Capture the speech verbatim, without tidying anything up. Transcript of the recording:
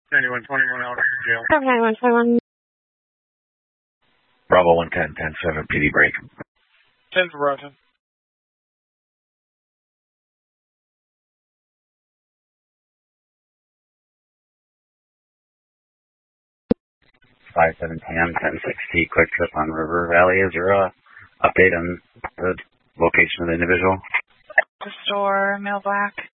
ninety-one twenty-one out of jail. ninety-one twenty-one. Bravo one ten, ten seven, P D break. ten for Bravo ten. five seven ten, ten sixty, quick trip on River Valley. Is there a update on the location of the individual? The store, Mill Black.